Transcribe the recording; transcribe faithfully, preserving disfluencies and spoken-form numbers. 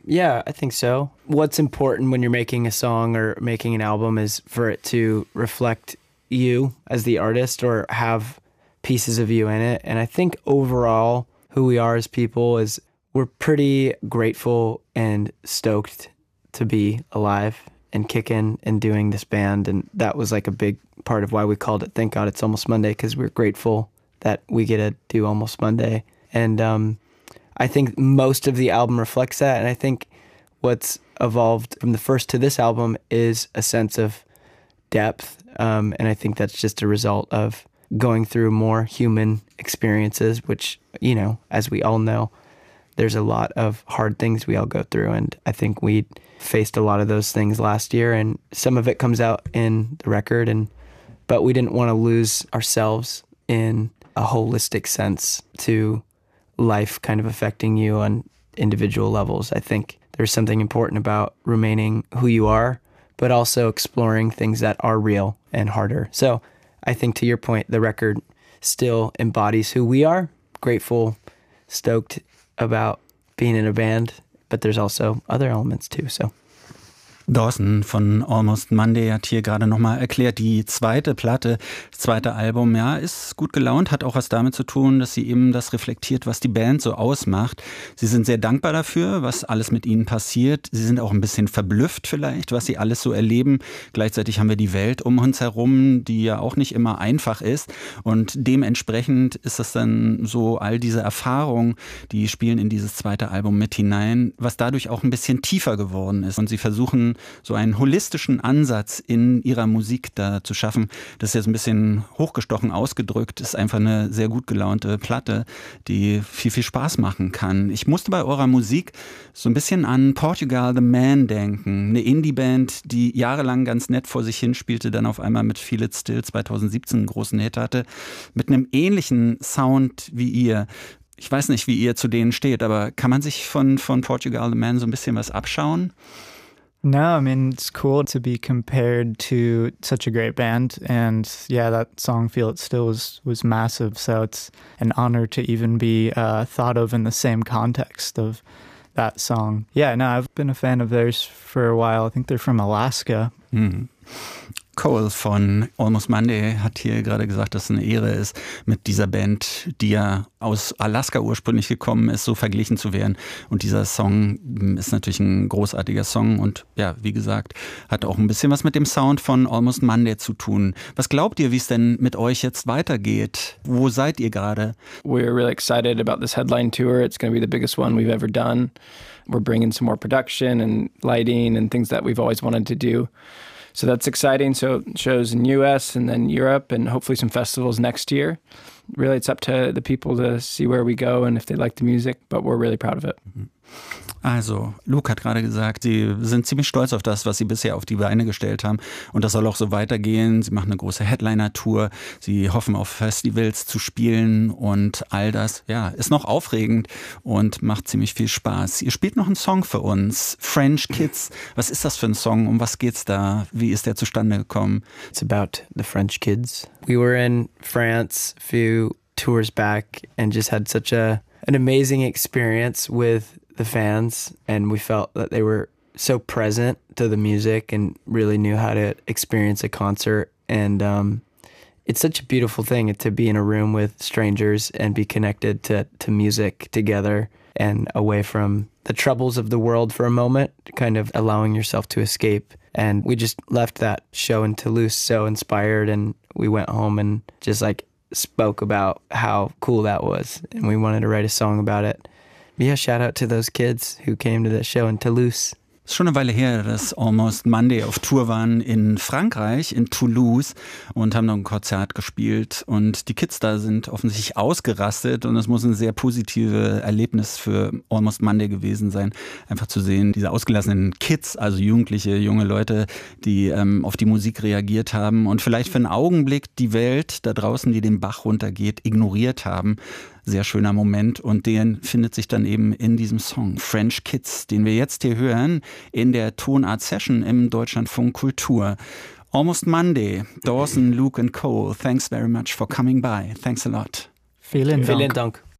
Yeah, I think so. What's important when you're making a song or making an album is for it to reflect you as the artist or have pieces of you in it. And I think overall, who we are as people is we're pretty grateful and stoked to be alive and kicking and doing this band. And that was like a big part of why we called it Thank God It's Almost Monday, because we're grateful that we get to do Almost Monday. And um, I think most of the album reflects that. And I think what's evolved from the first to this album is a sense of depth. Um, and I think that's just a result of going through more human experiences, which, you know, as we all know, there's a lot of hard things we all go through. And I think we faced a lot of those things last year, and some of it comes out in the record. And but we didn't want to lose ourselves in a holistic sense to life kind of affecting you on individual levels. I think there's something important about remaining who you are, but also exploring things that are real and harder. So I think to your point, the record still embodies who we are, grateful, stoked about being in a band, but there's also other elements too, so. Dawson von Almost Monday hat hier gerade nochmal erklärt, die zweite Platte, das zweite Album, ja, ist gut gelaunt, hat auch was damit zu tun, dass sie eben das reflektiert, was die Band so ausmacht. Sie sind sehr dankbar dafür, was alles mit ihnen passiert. Sie sind auch ein bisschen verblüfft vielleicht, was sie alles so erleben. Gleichzeitig haben wir die Welt um uns herum, die ja auch nicht immer einfach ist. Und dementsprechend ist das dann so, all diese Erfahrungen, die spielen in dieses zweite Album mit hinein, was dadurch auch ein bisschen tiefer geworden ist. Und sie versuchen, so einen holistischen Ansatz in ihrer Musik da zu schaffen. Das ist jetzt ein bisschen hochgestochen ausgedrückt, ist einfach eine sehr gut gelaunte Platte, die viel, viel Spaß machen kann. Ich musste bei eurer Musik so ein bisschen an Portugal the Man denken, eine Indie-Band, die jahrelang ganz nett vor sich hin spielte, dann auf einmal mit Feel It Still zweitausendsiebzehn einen großen Hit hatte, mit einem ähnlichen Sound wie ihr. Ich weiß nicht, wie ihr zu denen steht, aber kann man sich von, von Portugal the Man so ein bisschen was abschauen? No, I mean, it's cool to be compared to such a great band. And yeah, that song, Feel It Still, was, was massive. So it's an honor to even be uh, thought of in the same context of that song. Yeah, no, I've been a fan of theirs for a while. I think they're from Alaska. Mhm. Cole von Almost Monday hat hier gerade gesagt, dass es eine Ehre ist, mit dieser Band, die ja aus Alaska ursprünglich gekommen ist, so verglichen zu werden. Und dieser Song ist natürlich ein großartiger Song und ja, wie gesagt, hat auch ein bisschen was mit dem Sound von Almost Monday zu tun. Was glaubt ihr, wie es denn mit euch jetzt weitergeht? Wo seid ihr gerade? We're really excited about this headline tour. It's going to be the biggest one we've ever done. We're bringing some more production and lighting and things that we've always wanted to do. So that's exciting. So shows in U S and then Europe and hopefully some festivals next year. Really, it's up to the people to see where we go and if they like the music, but we're really proud of it. Also, Luke hat gerade gesagt, sie sind ziemlich stolz auf das, was sie bisher auf die Beine gestellt haben. Und das soll auch so weitergehen. Sie machen eine große Headliner-Tour. Sie hoffen auf Festivals zu spielen und all das, ja, ist noch aufregend und macht ziemlich viel Spaß. Ihr spielt noch einen Song für uns, French Kids. Was ist das für ein Song? Um was geht's da? Wie ist der zustande gekommen? It's about the French kids. We were in France a few tours back and just had such a an amazing experience with the fans, and we felt that they were so present to the music and really knew how to experience a concert. And um, it's such a beautiful thing to be in a room with strangers and be connected to, to music together and away from the troubles of the world for a moment, kind of allowing yourself to escape. And we just left that show in Toulouse so inspired, and we went home and just like spoke about how cool that was, and we wanted to write a song about it. Yeah, shout out to those kids who came to the show in Toulouse. Es ist schon eine Weile her, dass Almost Monday auf Tour waren in Frankreich, in Toulouse, und haben noch ein Konzert gespielt. Und die Kids da sind offensichtlich ausgerastet, und es muss ein sehr positives Erlebnis für Almost Monday gewesen sein, einfach zu sehen, diese ausgelassenen Kids, also Jugendliche, junge Leute, die ähm, auf die Musik reagiert haben und vielleicht für einen Augenblick die Welt da draußen, die den Bach runtergeht, ignoriert haben. Sehr schöner Moment, und den findet sich dann eben in diesem Song French Kids, den wir jetzt hier hören in der Tonart Session im Deutschlandfunk Kultur. Almost Monday, Dawson, Luke and Cole, thanks very much for coming by. Thanks a lot. Vielen Dank. Vielen Dank.